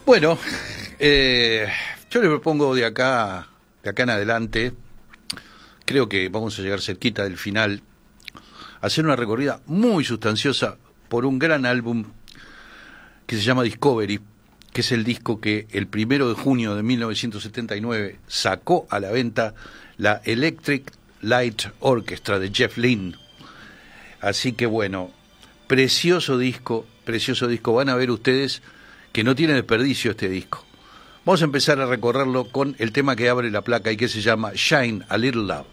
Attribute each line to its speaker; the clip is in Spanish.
Speaker 1: Bueno, yo le propongo de acá en adelante, creo que vamos a llegar cerquita del final, hacer una recorrida muy sustanciosa por un gran álbum que se llama Discovery, que es el disco que el 1 de junio de 1979 sacó a la venta la Electric Light Orchestra de Jeff Lynne. Así que bueno, precioso disco, van a ver ustedes que no tiene desperdicio este disco. Vamos a empezar a recorrerlo con el tema que abre la placa y que se llama Shine a Little Love.